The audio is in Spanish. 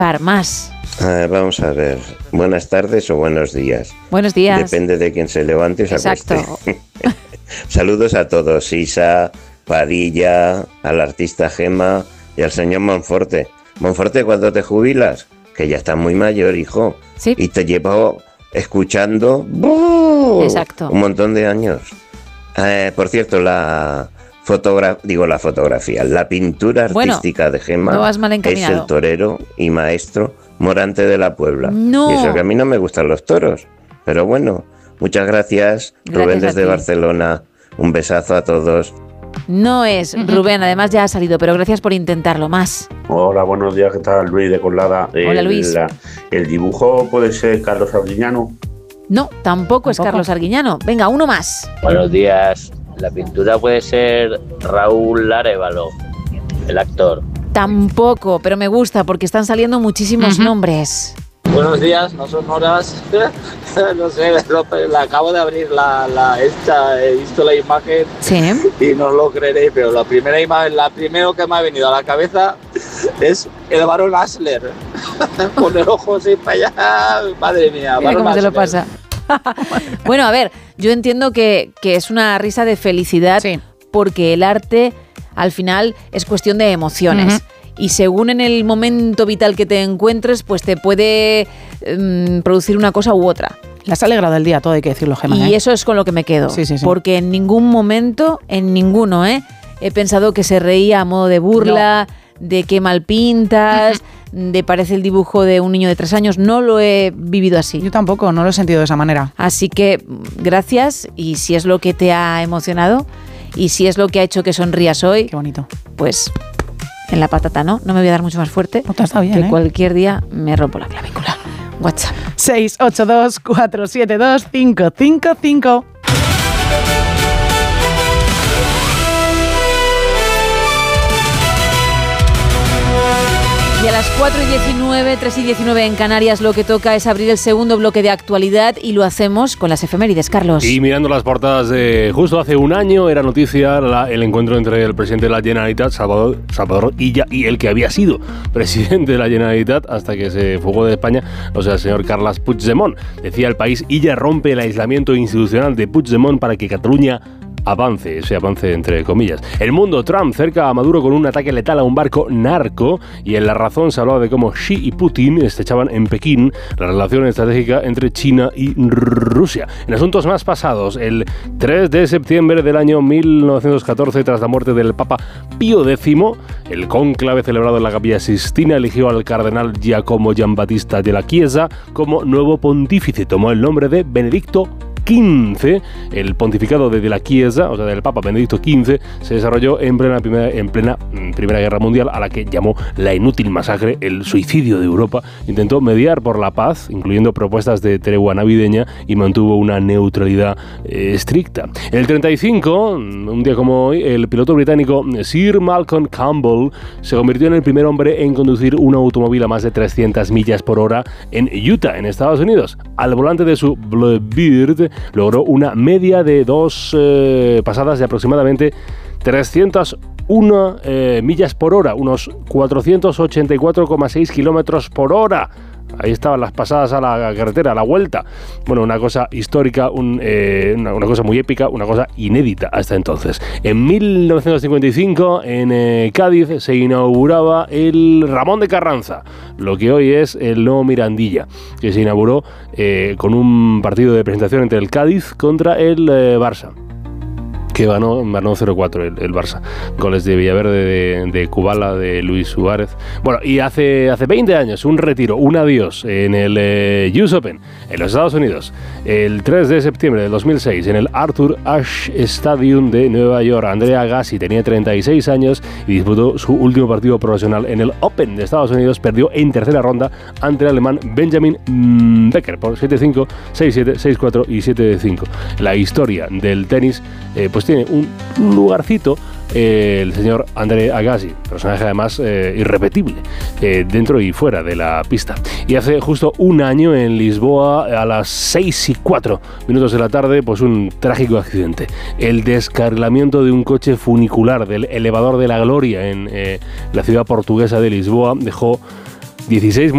más. Vamos a ver. Buenas tardes o buenos días. Buenos días. Depende de quién se levante y se acueste. Saludos a todos. Isa, Padilla, al artista Gema y al señor Monforte. Monforte, ¿cuándo te jubilas? Que ya estás muy mayor, hijo. Sí. Y te llevo escuchando Exacto. un montón de años. Por cierto, la pintura artística de Gema no vas mal es encaminado. el torero y maestro Morante de la Puebla. No. Y eso que a mí no me gustan los toros. Pero bueno, muchas gracias. Rubén desde Barcelona. Un besazo a todos. No es Rubén, además ya ha salido, pero gracias por intentarlo más. Hola, buenos días, ¿qué tal? Luis de Colada. Hola, Luis. ¿El dibujo puede ser Carlos Arguiñano? No, tampoco es Carlos Arguiñano. Venga, uno más. Buenos días. La pintura puede ser Raúl Arévalo, el actor. Tampoco, pero me gusta porque están saliendo muchísimos nombres. Buenos días, no son horas. No sé, la acabo de abrir he visto la imagen. Sí. Y no lo creeréis, pero la primero que me ha venido a la cabeza es el Barón Asler. Con el ojo así para allá, madre mía. Mira cómo se lo pasa. Bueno, a ver, yo entiendo que es una risa de felicidad, sí, porque el arte al final es cuestión de emociones. Y según en el momento vital que te encuentres, pues te puede producir una cosa u otra. Le has alegrado el día todo, hay que decirlo, Gemma. Y eso es con lo que me quedo. Sí. Porque en ningún momento, en ninguno, he pensado que se reía a modo de burla, de qué mal pintas, de parece el dibujo de un niño de 3 años. No lo he vivido así. Yo tampoco, no lo he sentido de esa manera. Así que gracias, y si es lo que te ha emocionado y si es lo que ha hecho que sonrías hoy, qué bonito, pues en la patata, ¿no? No me voy a dar mucho más fuerte. Está bien, que cualquier día me rompo la clavícula. WhatsApp 682-472-555. Y a las 4:19, 3:19 en Canarias, lo que toca es abrir el segundo bloque de actualidad y lo hacemos con las efemérides, Carlos. Y mirando las portadas de justo hace un año, era noticia el encuentro entre el presidente de la Generalitat, Salvador Illa, y el que había sido presidente de la Generalitat hasta que se fugó de España, o sea, el señor Carles Puigdemont. Decía el País, Illa rompe el aislamiento institucional de Puigdemont para que Cataluña avance, ese avance entre comillas. El Mundo, Trump cerca a Maduro con un ataque letal a un barco narco, y en La Razón se hablaba de cómo Xi y Putin estrechaban en Pekín la relación estratégica entre China y Rusia. En asuntos más pasados, el 3 de septiembre del año 1914, tras la muerte del Papa Pío X, el cónclave celebrado en la Capilla Sistina eligió al cardenal Giacomo Giambattista de la Chiesa como nuevo pontífice. Tomó el nombre de Benedicto XV. El pontificado de la Chiesa, o sea, del Papa Benedicto XV, se desarrolló en plena Primera Guerra Mundial, a la que llamó la inútil masacre, el suicidio de Europa. Intentó mediar por la paz, incluyendo propuestas de tregua navideña, y mantuvo una neutralidad estricta. En el 35, un día como hoy, el piloto británico Sir Malcolm Campbell se convirtió en el primer hombre en conducir un automóvil a más de 300 millas por hora en Utah, en Estados Unidos. Al volante de su Bluebird logró una media de 2 pasadas de aproximadamente 301 millas por hora, unos 484,6 kilómetros por hora. Ahí estaban las pasadas a la carretera, a la vuelta. Bueno, una cosa histórica, una cosa muy épica, una cosa inédita hasta entonces. En 1955, en Cádiz, se inauguraba el Ramón de Carranza, lo que hoy es el nuevo Mirandilla, que se inauguró con un partido de presentación entre el Cádiz contra el Barça, que ganó 0-4 el Barça. Goles de Villaverde, de Kubala, de Luis Suárez. Bueno, y hace 20 años, un retiro, un adiós en el US Open, en los Estados Unidos. El 3 de septiembre de 2006, en el Arthur Ashe Stadium de Nueva York, Andrea Agassi tenía 36 años y disputó su último partido profesional en el Open de Estados Unidos. Perdió en tercera ronda ante el alemán Benjamin Becker por 7-5, 6-7, 6-4 y 7-5. La historia del tenis, pues tiene un lugarcito el señor Andrea Agassi, personaje además irrepetible dentro y fuera de la pista. Y hace justo un año, en Lisboa, a las 6:04 de la tarde, pues un trágico accidente. El descarrilamiento de un coche funicular del elevador de la Gloria en la ciudad portuguesa de Lisboa dejó 16